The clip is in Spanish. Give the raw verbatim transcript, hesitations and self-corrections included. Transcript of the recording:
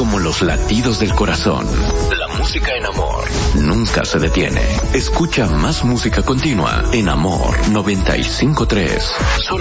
como los latidos del corazón. La música en Amor nunca se detiene. Escucha más música continua en Amor noventa y cinco punto tres. Solo